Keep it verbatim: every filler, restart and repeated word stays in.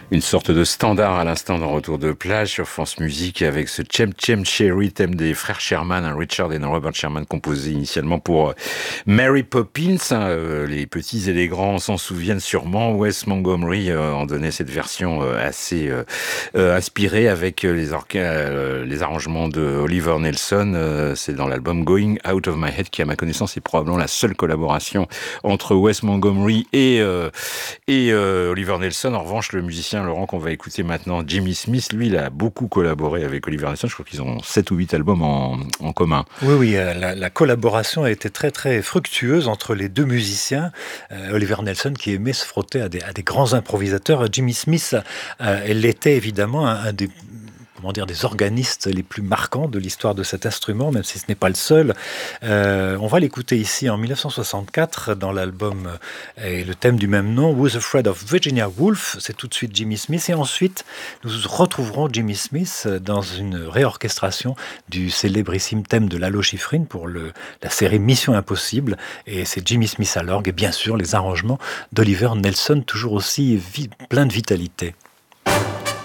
Une sorte de standard à l'instant dans Retour de plage sur France Musique avec ce Chem Chem Cherry, thème des frères Sherman, hein, Richard et Robert Sherman, composé initialement pour euh, Mary Poppins. Hein, euh, les petits et les grands s'en souviennent sûrement. Wes Montgomery euh, en donnait cette version euh, assez euh, euh, inspirée avec euh, les, orca- euh, les arrangements de Oliver Nelson. Euh, c'est dans l'album Going Out of My Head qui, à ma connaissance, est probablement la seule collaboration entre Wes Montgomery et, euh, et euh, Oliver Nelson. En revanche, le musicien Laurent qu'on va écouter maintenant, Jimmy Smith, lui, il a beaucoup collaboré avec Oliver Nelson. Je crois qu'ils ont sept ou huit albums en, en commun. Oui, oui, euh, la, la collaboration a été très, très fructueuse entre les deux musiciens. Euh, Oliver Nelson, qui aimait se frotter à des, à des grands improvisateurs. Jimmy Smith, euh, elle était évidemment un, un des comment dire, des organistes les plus marquants de l'histoire de cet instrument, même si ce n'est pas le seul. Euh, on va l'écouter ici en dix-neuf cent soixante-quatre dans l'album euh, et le thème du même nom, Who's Afraid of Virginia Woolf. C'est tout de suite Jimmy Smith. Et ensuite, nous retrouverons Jimmy Smith dans une réorchestration du célébrissime thème de Lalo Schifrin pour le, la série Mission Impossible. Et c'est Jimmy Smith à l'orgue et bien sûr les arrangements d'Oliver Nelson, toujours aussi vi- plein de vitalité.